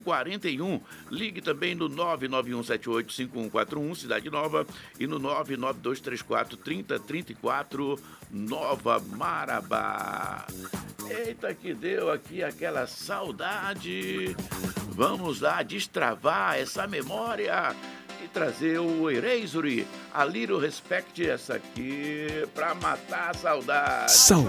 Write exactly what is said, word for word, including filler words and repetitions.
quarenta e um. Ligue também no nove nove um sete oito cinco um quatro um, Cidade Nova, e no nove nove dois três quatro três zero três quatro, Nova Marabá. Eita, que deu aqui aquela saudade. Vamos lá destravar essa memória e trazer o Erasure, a Little Respect, essa aqui, pra matar a saudade. Saudade.